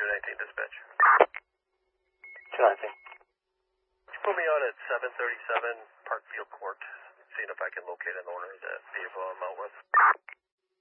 219 dispatch. 219. Put me on at 737 Parkfield Court, seeing if I can locate an owner of that vehicle I'm out with.